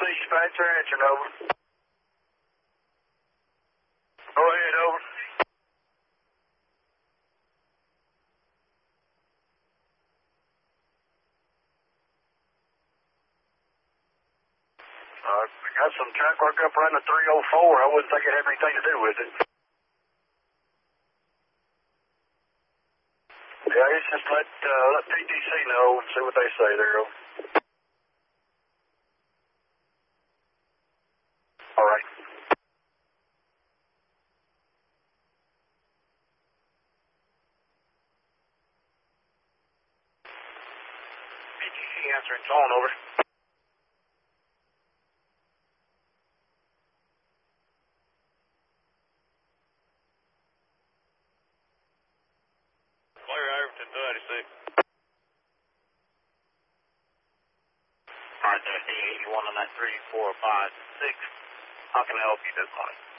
dispatcher, answering, over. Go ahead, over. I got some track work up around the 304. I wouldn't think it had anything to do with it. Yeah, it's just let PTC know and see what they say there. All right. PTC answering phone, over. Clear Overton 36. All right, there, D81 on that 3, 4, 5, 6. How can I help you this morning?